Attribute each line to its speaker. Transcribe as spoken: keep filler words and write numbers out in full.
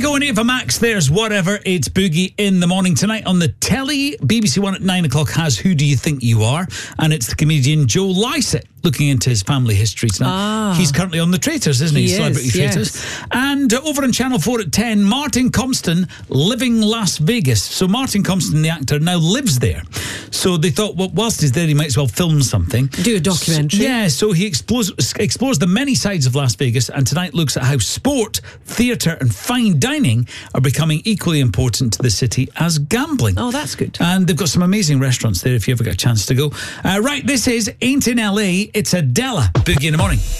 Speaker 1: go on Ava Max. There's Whatever. It's Boogie in the Morning. Tonight on the telly, B B C One at nine o'clock has Who Do You Think You Are? And it's the comedian Joe Lycett looking into his family history tonight.
Speaker 2: Ah.
Speaker 1: He's currently on The Traitors, isn't he?
Speaker 2: He is,
Speaker 1: Celebrity Traitors.
Speaker 2: yes.
Speaker 1: And uh, over on Channel four at ten, Martin Compston, Living Las Vegas. So Martin Compston, the actor, now lives there. So they thought, well, whilst he's there, he might as well film something.
Speaker 2: Do a documentary.
Speaker 1: So, yeah, so he explores, explores the many sides of Las Vegas, and tonight looks at how sport, theatre and fine dining are becoming equally important to the city as gambling.
Speaker 2: Oh, that's good.
Speaker 1: And they've got some amazing restaurants there if you ever get a chance to go. Uh, right, this is Ain't in L A, it's Adela. Boogie in the Morning.